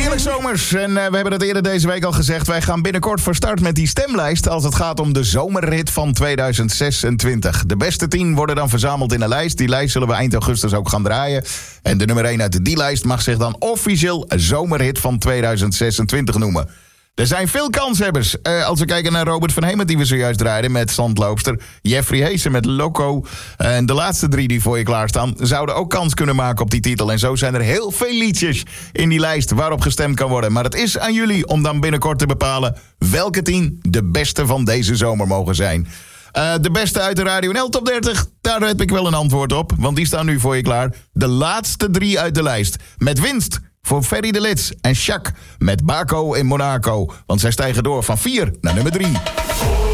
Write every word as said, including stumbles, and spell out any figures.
Heerlijk zomers. En uh, we hebben het eerder deze week al gezegd. Wij gaan binnenkort van start met die stemlijst als het gaat om de zomerrit van tweeduizend zesentwintig. De beste tien worden dan verzameld in een lijst. Die lijst zullen we eind augustus ook gaan draaien. En de nummer één uit die lijst mag zich dan officieel zomerrit van tweeduizend zesentwintig noemen. Er zijn veel kanshebbers. Uh, als we kijken naar Robert van Hemert die we zojuist draaiden met Zandloopster. Jeffrey Heesen met Loco. Uh, en de laatste drie die voor je klaarstaan zouden ook kans kunnen maken op die titel. En zo zijn er heel veel liedjes in die lijst waarop gestemd kan worden. Maar het is aan jullie om dan binnenkort te bepalen welke tien de beste van deze zomer mogen zijn. Uh, de beste uit de Radio N L Top dertig, daar heb ik wel een antwoord op. Want die staan nu voor je klaar. De laatste drie uit de lijst. Met winst voor Ferry de Lits en Jacques met Baco in Monaco. Want zij stijgen door van vier naar nummer drie.